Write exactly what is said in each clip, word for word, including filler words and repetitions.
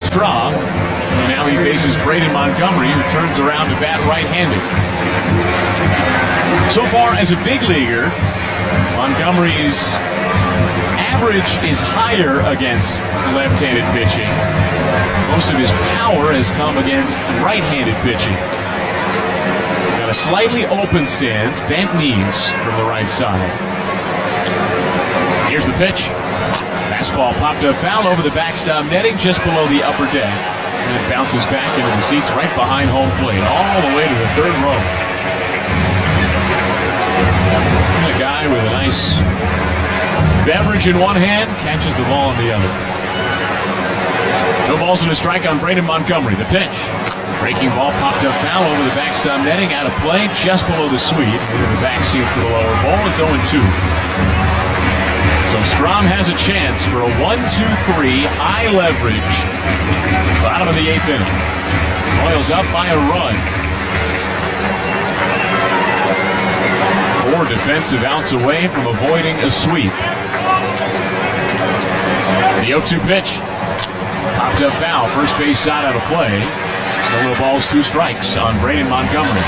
Straw. Now he faces Braden Montgomery, who turns around to bat right-handed. So far as a big leaguer, Montgomery's average is higher against left-handed pitching. Most of his power has come against right-handed pitching. He's got a slightly open stance, bent knees from the right side. Here's the pitch. Fastball popped up foul over the backstop netting just below the upper deck. And it bounces back into the seats right behind home plate, all the way to the third row. And a guy with a nice beverage in one hand catches the ball in the other. No balls and a strike on Braden Montgomery. The pitch. Breaking ball popped up foul over the backstop netting, out of play just below the suite. Into the back seats of the lower bowl. It's oh two. So Strom has a chance for a one two three high leverage bottom of the eighth inning. Royals up by a run. Four defensive outs away from avoiding a sweep. The oh two pitch. Popped up foul. First base side out of play. Still no balls, two strikes on Braden Montgomery.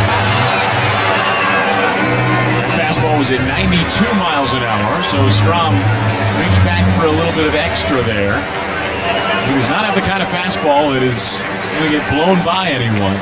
Fastball was at ninety-two miles an hour, so Strom reached back for a little bit of extra there. He does not have the kind of fastball that is going to get blown by anyone.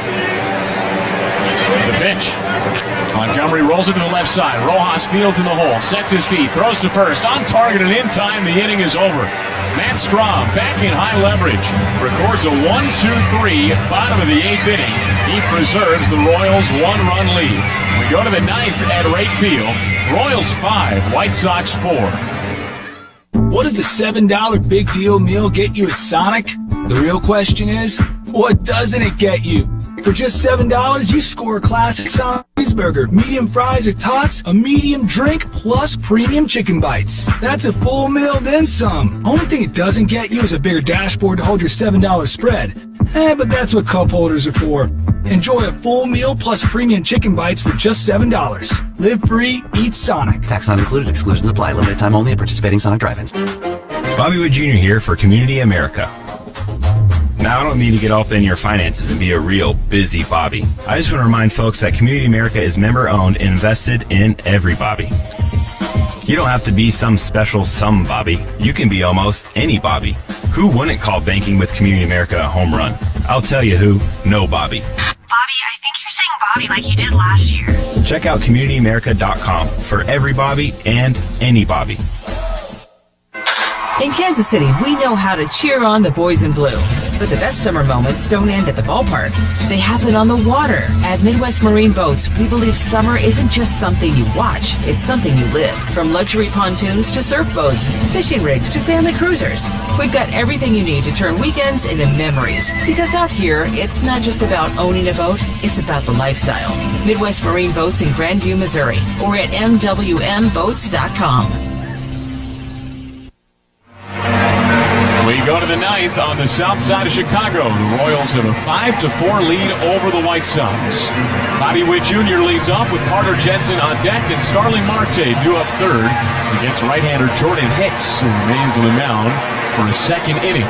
The pitch. Montgomery rolls it to the left side. Rojas fields in the hole, sets his feet, throws to first, on target and in time. The inning is over. Matt Strom back in high leverage, records a one two three, bottom of the eighth inning. He preserves the Royals' one-run lead. We go to the ninth at right field. Royals five, White Sox four. What does the seven dollar big deal meal get you at Sonic? The real question is, what doesn't it get you? For just seven dollars, you score a classic Sonic cheeseburger, medium fries or tots, a medium drink, plus premium chicken bites. That's a full meal, then some. Only thing it doesn't get you is a bigger dashboard to hold your seven dollar spread. Eh, but that's what cup holders are for. Enjoy a full meal plus premium chicken bites for just seven dollars. Live free, eat Sonic. Tax not included, exclusions apply, limited time only at participating Sonic drive-ins. Bobby Wood Junior here for Community America. Now, I don't mean to get all up in your finances and be a real busy Bobby. I just want to remind folks that Community America is member-owned and invested in every Bobby. You don't have to be some special some Bobby. You can be almost any Bobby. Who wouldn't call banking with Community America a home run? I'll tell you who. No Bobby. Bobby, I think you're saying Bobby like you did last year. Check out community america dot com for every Bobby and any Bobby. In Kansas City, we know how to cheer on the boys in blue. But the best summer moments don't end at the ballpark. They happen on the water. At Midwest Marine Boats, we believe summer isn't just something you watch, it's something you live. From luxury pontoons to surf boats, fishing rigs to family cruisers, we've got everything you need to turn weekends into memories. Because out here, it's not just about owning a boat, it's about the lifestyle. Midwest Marine Boats in Grandview, Missouri, or at m w m boats dot com. We go to the ninth on the south side of Chicago. The Royals have a five to four lead over the White Sox. Bobby Witt Junior leads off with Carter Jensen on deck and Starling Marte due up third against right-hander Jordan Hicks, who remains on the mound for a second inning.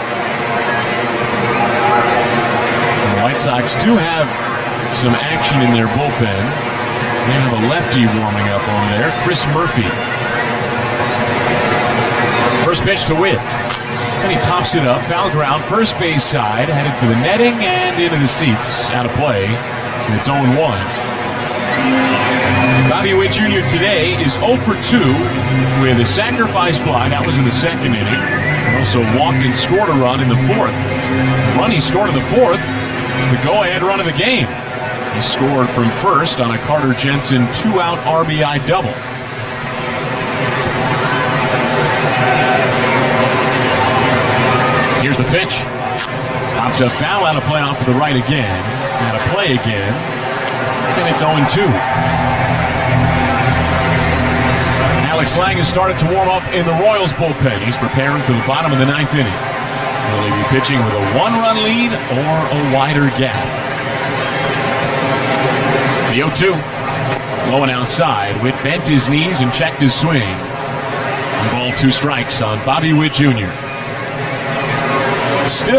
The White Sox do have some action in their bullpen. They have a lefty warming up over there, Chris Murphy. First pitch to Witt. And he pops it up, foul ground, first base side, headed for the netting and into the seats, out of play. And it's oh one. Bobby Witt Junior today is oh for two with a sacrifice fly. That was in the second inning. He also walked and scored a run in the fourth. The run he scored in the fourth was the go-ahead run of the game. He scored from first on a Carter Jensen two-out R B I double. Here's the pitch. Popped up foul, out of play off to the right again. Out of play again. And it's oh two. Alex Lang has started to warm up in the Royals bullpen. He's preparing for the bottom of the ninth inning. Will he be pitching with a one-run lead or a wider gap? The oh two. Low and outside. Witt bent his knees and checked his swing. One ball, two strikes on Bobby Witt Junior Still